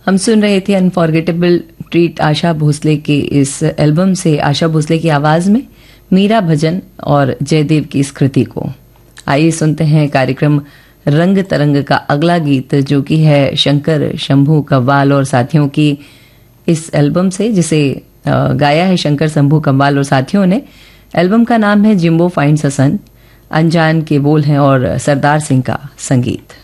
हम सुन रहे थे अनफॉरगेटेबल ट्रीट आशा भोसले के इस एल्बम से आशा भोसले की आवाज में मीरा भजन और जयदेव की इस कृति को। आइए सुनते हैं कार्यक्रम रंग तरंग का अगला गीत, जो कि है शंकर शंभू कव्वाल और साथियों की इस एल्बम से, जिसे गाया है शंकर शंभू कव्वाल और साथियों ने। एल्बम का नाम है जिम्बो फाइंड्स अ सन। अनजान के बोल हैं और सरदार सिंह का संगीत।